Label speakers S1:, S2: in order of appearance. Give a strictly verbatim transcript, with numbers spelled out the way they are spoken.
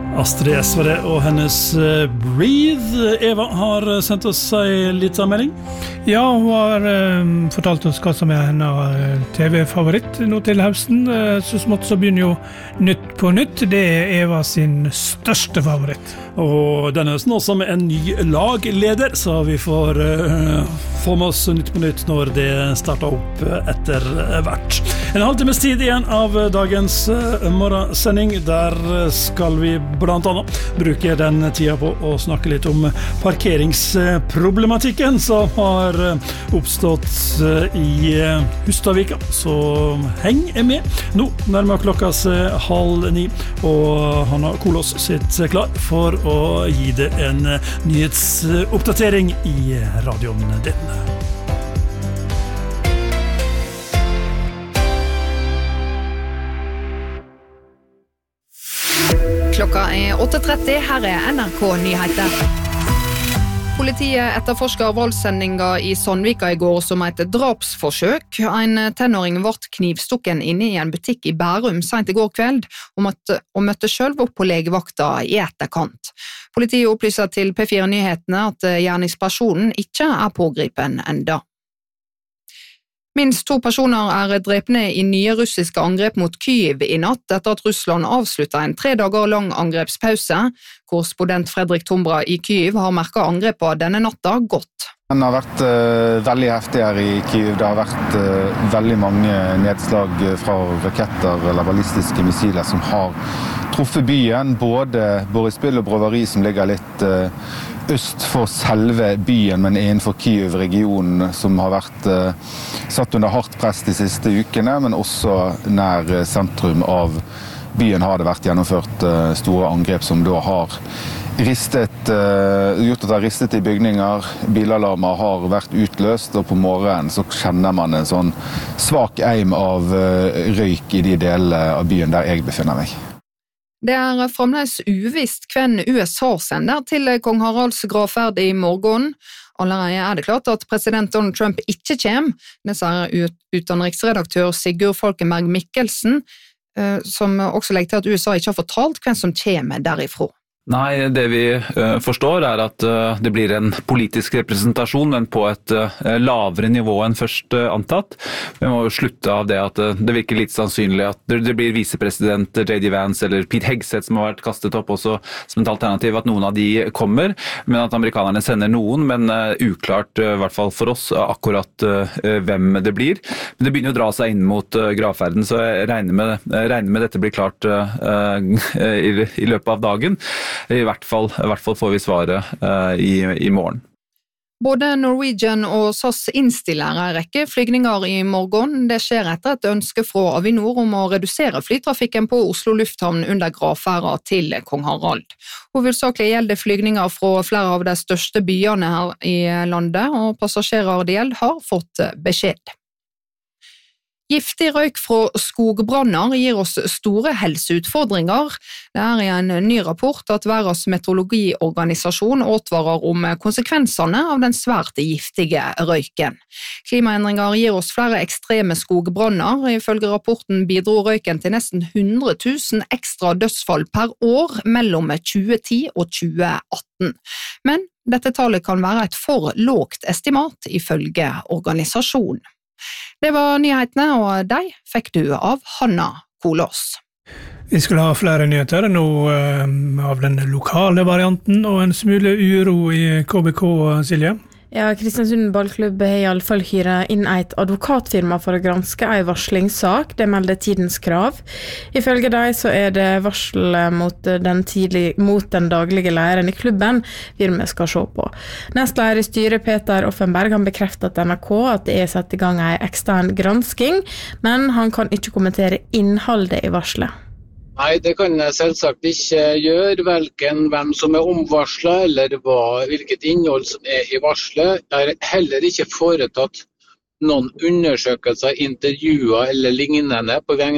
S1: Astrid S var det, og hennes Breathe. Eva har sendt oss en liten melding.
S2: Ja, hun har um, fortalt oss hva som er hennes T V-favoritt nå til høsten. Så smått så begynner jo Nytt på Nytt. Det er Eva sin største favoritt.
S1: Og denne høsten også med en ny lagleder, så vi får uh, få med oss Nytt på Nytt når det starter opp etter hvert. En halvtimes tid igjen av dagens uh, morgensending. Der skal vi blant annet bruke den tida på å snakke litt om parkeringsproblematikken som har oppstått i Hustadvika. Så heng med. Nå nærmer klokka seg halv ni, og Hanna Kolås sitter klar for å gi det en nyhetsoppdatering i radioen din.
S3: Klokka er åtte tretti, her er N R K Nyheter. Politiet etterforsker voldssendinga i Sandvika i går som et drapsforsøk. En tenåring ble knivstukken inne i en butikk i Bærum sent i går kveld, og møtte, og møtte selv opp på legevakta i etterkant. Politiet opplyser til P fire Nyhetene at gjerningspersonen ikke er pågripen enda. Minst to personer er drepne i nye russiske angrep mot Kyiv i natt etter at Russland avsluttet en tre dager lang angrepspause. Korrespondent Fredrik Tombra i Kyiv har merket angrepet denne natta godt.
S4: Den har vært uh, veldig heftig her i Kyiv. Det har vært uh, veldig mange nedslag fra raketter eller ballistiske missiler som har truffet byen. Både Boryspil og Brovary som ligger litt uh, øst for selve byen, men innenfor Kyiv-regionen som har vært uh, satt under hardt press de siste ukene, men også nær uh, sentrum av byen har det vært gjennomført uh, store angrep som da har ristet, uh, gjort at det har ristet i bygninger. Bilalarmer har vært utløst, og på morgenen så kjenner man en sånn svak eim av uh, røyk i de delene av byen der jeg befinner meg.
S3: Det er fremdeles uvisst hvem U S A sender til kong Haralds gravferd i morgen. Allerede er det klart at president Donald Trump ikke kommer. Det sier utenriksredaktør Sigurd Falkenberg Mikkelsen, som også legger til at U S A ikke har fortalt hvem som kommer derifra.
S5: Nei, det vi uh, forstår er at uh, det blir en politisk representasjon, men på et uh, lavere nivå enn først uh, antatt. Vi må jo slutte av det at uh, det virker litt sannsynlig at det, det blir visepresident J D Vance eller Pete Hegseth som har vært kastet opp også som et alternativ, at noen av de kommer, men at amerikanerne sender noen, men uh, uklart, uh, i hvert fall for oss, uh, akkurat uh, hvem det blir. Men det begynner å dra seg inn mot uh, gravferden, så jeg regner med, uh, regner med dette blir klart uh, uh, i, i løpet av dagen. I hvert fall, i hvert fall får vi svaret uh, i, i morgen.
S3: Både Norwegian og S A S innstiller en rekke flygninger i morgen. Det skjer etter et ønske fra Avinor om å redusere flytrafikken på Oslo lufthavn under gravferda til kong Harald. Hovedsakelig gjelder flygninger fra flere av de største byene her i landet, og passasjerer det gjelder har fått beskjed. Giftig røyk fra skogbranner gir oss store helseutfordringer. Det er i en ny rapport at Verdens meteorologiorganisasjon advarer om konsekvensene av den svært giftige røyken. Klimaendringer gir oss flere ekstreme skogbranner. Ifølge rapporten bidro røyken til nesten hundre tusen ekstra dødsfall per år mellom tjue ti og tjue atten. Men dette tallet kan være et for lågt estimat ifølge organisasjonen. Det var nyhetene, og de fikk du av Hanna Kolås.
S2: Vi skulle ha flere nyheter nå uh, av den lokale varianten, og en smule uro i K B K, Silje.
S6: Ja, Kristiansund ballklubb har i alle fall hyret inn et advokatfirma for å granske en varslingssak. Det melder Tidens Krav. Ifølge deg så er det varsel mot den, tidlig, mot den daglige lederen i klubben firmaet skal se på. Nestleder i styret Peter Offenberg han bekreftet til N R K at det er satt i gang en ekstern gransking, men han kan ikke kommentere innholdet i varselet.
S7: Nei, det kan jeg selvsagt ikke gjøre, hverken hvem som er omvarslet eller hva, hvilket innhold som er i varslet. Jeg har heller ikke foretatt noen undersøkelser, intervjuer eller lignende på vegne